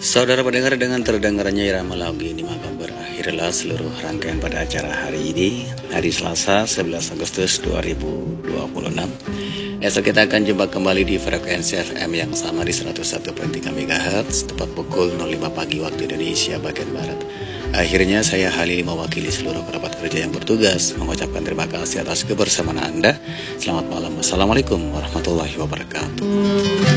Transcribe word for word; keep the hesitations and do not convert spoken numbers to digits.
Saudara pendengar, dengan terdengarnya irama lagu ini maka berakhirlah seluruh rangkaian pada acara hari ini, hari Selasa sebelas Agustus dua ribu dua puluh enam. Esok kita akan jumpa kembali di frekuensi F M yang sama di seratus satu koma tiga megahertz tepat pukul nol lima pagi waktu Indonesia bagian Barat. Akhirnya saya Halil mewakili seluruh kerabat kerja yang bertugas mengucapkan terima kasih atas kebersamaan Anda. Selamat malam. Wassalamualaikum warahmatullahi wabarakatuh.